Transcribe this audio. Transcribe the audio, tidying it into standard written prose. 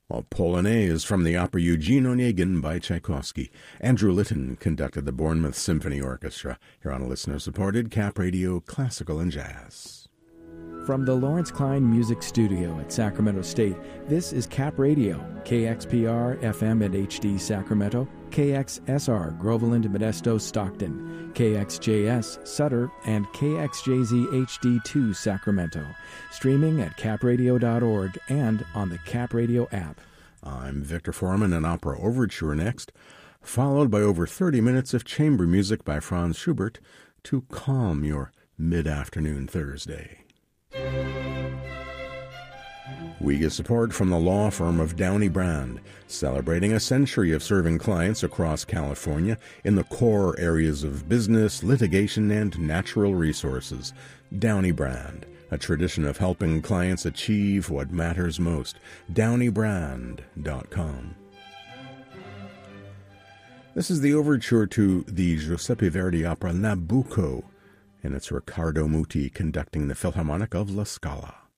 while Polonaise from the opera Eugene Onegin by Tchaikovsky. Andrew Litton conducted the Bournemouth Symphony Orchestra. Here on a listener-supported Cap Radio Classical and Jazz. From the Lawrence Klein Music Studio at Sacramento State, this is Cap Radio, KXPR FM and HD Sacramento, KXSR Groveland, Modesto, Stockton, KXJS Sutter, and KXJZ HD2 Sacramento. Streaming at capradio.org and on the Cap Radio app. I'm Victor Foreman, an opera overture next, followed by over 30 minutes of chamber music by Franz Schubert to calm your mid-afternoon Thursday. We get support from the law firm of Downey Brand, celebrating a century of serving clients across California in the core areas of business, litigation, and natural resources. Downey Brand, a tradition of helping clients achieve what matters most. DowneyBrand.com. This is the overture to the Giuseppe Verdi opera Nabucco, and it's Riccardo Muti conducting the Philharmonic of La Scala.